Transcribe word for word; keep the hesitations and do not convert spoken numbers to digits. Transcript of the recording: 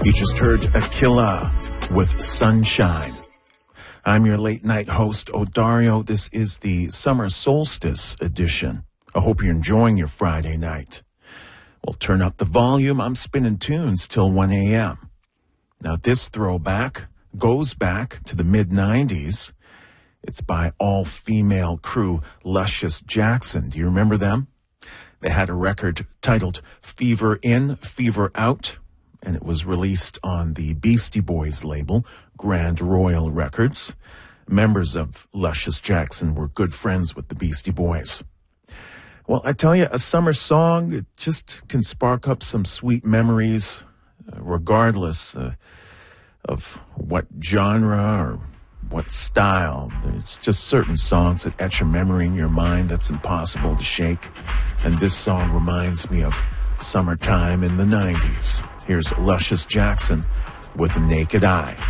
You just heard Aquila with Sunshine. I'm your late night host, Odario. This is the summer solstice edition. I hope you're enjoying your Friday night. Well, turn up the volume. I'm spinning tunes till one a.m. Now, this throwback goes back to the mid nineties. It's by all-female crew Luscious Jackson. Do you remember them? They had a record titled Fever In, Fever Out, and it was released on the Beastie Boys label, Grand Royal Records. Members of Luscious Jackson were good friends with the Beastie Boys. Well, I tell you, a summer song, it just can spark up some sweet memories, uh, regardless uh, of what genre or what style. There's just certain songs that etch a memory in your mind that's impossible to shake. And this song reminds me of summertime in the nineties. Here's Luscious Jackson with Naked Eye.